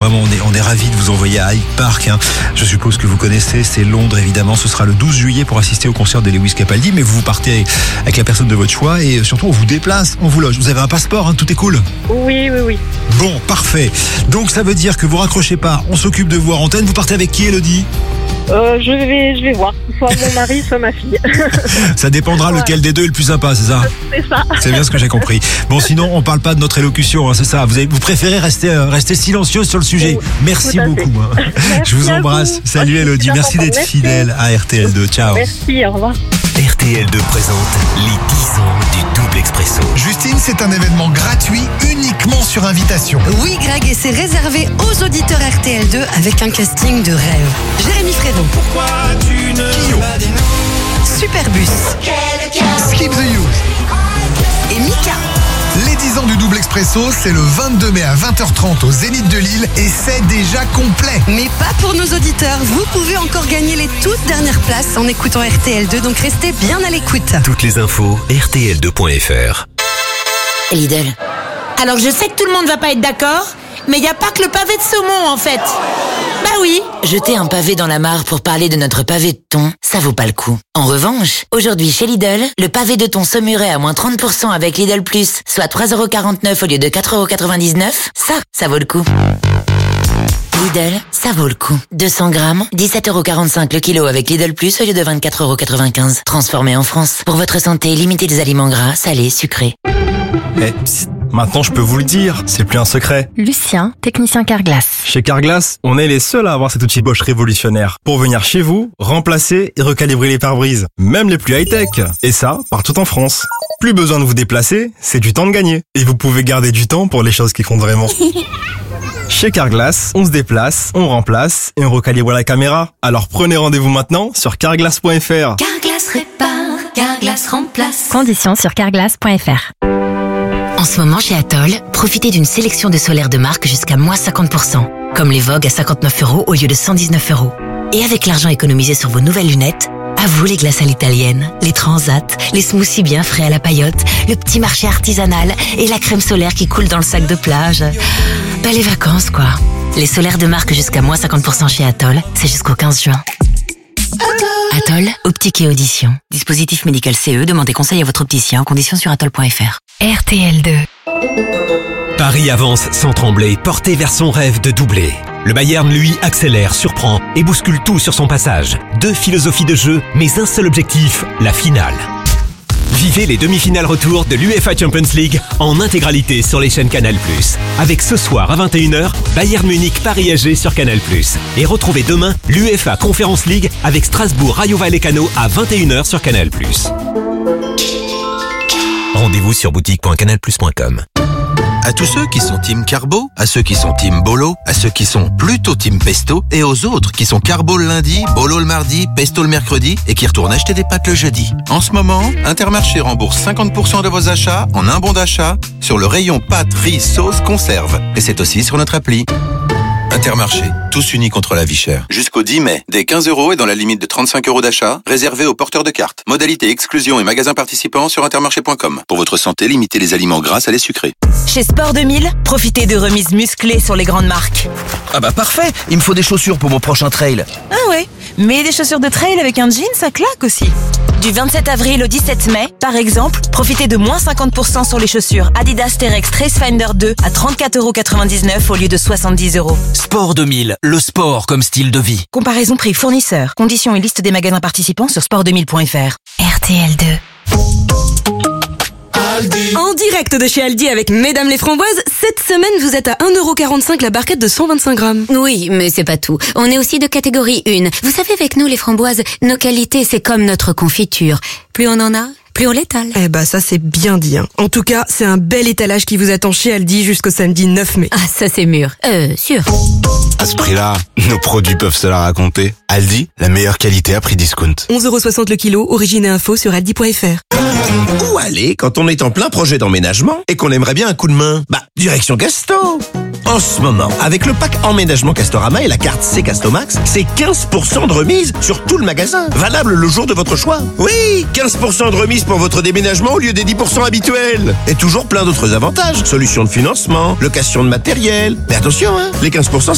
vraiment, on est ravis de vous envoyer à Hyde Park. Hein. Je suppose que vous connaissez, c'est Londres évidemment. Ce sera le 12 juillet pour assister au concert de Lewis Capaldi. Mais vous partez avec la personne de votre choix et surtout on vous déplace, on vous loge. Vous avez un passeport, hein, tout est cool. Oui. Bon, parfait. Donc ça veut dire que vous raccrochez pas, on s'occupe de vous à antenne. Vous partez avec qui, Elodie ? Je vais voir. Soit mon mari, soit ma fille. Ça dépendra lequel des deux est le plus sympa, c'est ça ? C'est ça. C'est bien ce que j'ai compris. Bon, sinon, on parle pas de notre élocution, hein, c'est ça. Vous préférez rester silencieuse sur le sujet. Merci beaucoup. Hein. Merci Je vous embrasse. vous. Salut Elodie. Merci d'être fidèle à RTL2. Ciao. Merci, au revoir. RTL2 présente les 10 ans du double expresso. Justine, c'est un événement gratuit uniquement sur invitation. Oui, Greg, et c'est réservé aux auditeurs RTL2 avec un casting de rêve. Jérémy Frédon. Pourquoi tu ne Kyo. m'as dit non? Superbus. Skip the Use. Et Mika. Les 10 ans du double expresso, c'est le 22 mai à 20h30 au Zénith de Lille et c'est déjà complet. Mais pas pour nos auditeurs. Vous pouvez encore gagner les toutes dernières places en écoutant RTL2, donc restez bien à l'écoute. Toutes les infos, rtl2.fr. Lidl. Alors je sais que tout le monde va pas être d'accord, mais il n'y a pas que le pavé de saumon en fait. Bah oui. Jeter un pavé dans la mare pour parler de notre pavé de thon, ça vaut pas le coup. En revanche, aujourd'hui chez Lidl, le pavé de thon saumuré à moins 30% avec Lidl Plus, soit 3,49€ au lieu de 4,99€, ça vaut le coup. Lidl, ça vaut le coup. 200 grammes, 17,45€ le kilo avec Lidl Plus au lieu de 24,95€. Transformé en France. Pour votre santé, limitez les aliments gras, salés, sucrés. Psst, maintenant je peux vous le dire, c'est plus un secret. Lucien, technicien Carglass. Chez Carglass, on est les seuls à avoir cet outil Bosch révolutionnaire pour venir chez vous, remplacer et recalibrer les pare-brises, même les plus high-tech. Et ça, partout en France. Plus besoin de vous déplacer, c'est du temps de gagner. Et vous pouvez garder du temps pour les choses qui comptent vraiment. Chez Carglass, on se déplace, on remplace et on recalibre la caméra. Alors prenez rendez-vous maintenant sur carglass.fr. Carglass répare, Carglass remplace. Conditions sur carglass.fr. En ce moment chez Atoll, profitez d'une sélection de solaires de marque jusqu'à moins 50%, comme les Vogue à 59€ au lieu de 119€. Et avec l'argent économisé sur vos nouvelles lunettes, à vous les glaces à l'italienne, les transats, les smoothies bien frais à la paillote, le petit marché artisanal et la crème solaire qui coule dans le sac de plage. Bah les vacances quoi. Les solaires de marque jusqu'à moins 50% chez Atoll, c'est jusqu'au 15 juin. Atoll, optique et audition. Dispositif médical CE, demandez conseil à votre opticien, conditions sur atoll.fr. RTL2. Paris avance sans trembler, porté vers son rêve de doubler. Le Bayern, lui, accélère, surprend et bouscule tout sur son passage. 2 philosophies de jeu, mais un seul objectif, la finale. Vivez les demi-finales retour de l'UEFA Champions League en intégralité sur les chaînes Canal+. Avec ce soir à 21h, Bayern Munich Paris AG sur Canal+. Et retrouvez demain l'UEFA Conference League avec Strasbourg Rayo Vallecano à 21h sur Canal+. Rendez-vous sur boutique.canalplus.com. À tous ceux qui sont team carbo, à ceux qui sont team bolo, à ceux qui sont plutôt team pesto et aux autres qui sont carbo le lundi, bolo le mardi, pesto le mercredi et qui retournent acheter des pâtes le jeudi. En ce moment, Intermarché rembourse 50% de vos achats en un bon d'achat sur le rayon pâtes, riz, sauce, conserve. Et c'est aussi sur notre appli. Intermarché, tous unis contre la vie chère. Jusqu'au 10 mai, dès 15€ et dans la limite de 35€ d'achat, réservé aux porteurs de cartes. Modalité exclusion et magasins participants sur intermarché.com. Pour votre santé, limitez les aliments gras à les sucrés. Chez Sport 2000, profitez de remises musclées sur les grandes marques. Ah bah parfait, il me faut des chaussures pour mon prochain trail. Ah ouais, mais des chaussures de trail avec un jean, ça claque aussi. Du 27 avril au 17 mai, par exemple, profitez de moins 50% sur les chaussures Adidas Terex Tracefinder 2 à 34,99€ au lieu de 70€. Sport 2000, le sport comme style de vie. Comparaison prix fournisseur. Conditions et liste des magasins participants sur sport2000.fr. RTL2. En direct de chez Aldi avec Mesdames les Framboises, cette semaine vous êtes à 1,45€ la barquette de 125 grammes. Oui, mais c'est pas tout. On est aussi de catégorie 1. Vous savez, avec nous les framboises, nos qualités c'est comme notre confiture. Plus on en a, plus on l'étale. Eh bah ça c'est bien dit. Hein. En tout cas, c'est un bel étalage qui vous attend chez Aldi jusqu'au samedi 9 mai. Ah, ça c'est mûr. Sûr. À ce prix-là, nos produits peuvent se la raconter. Aldi, la meilleure qualité à prix discount. 11,60€ le kilo, origine et info sur aldi.fr. Où aller quand on est en plein projet d'emménagement et qu'on aimerait bien un coup de main? Bah, direction Casto. En ce moment, avec le pack emménagement Castorama et la carte C-Castomax, c'est 15% de remise sur tout le magasin. Valable le jour de votre choix. Oui, 15% de remise pour votre déménagement au lieu des 10% habituels. Et toujours plein d'autres avantages. Solutions de financement, location de matériel. Mais attention, hein, les 15%,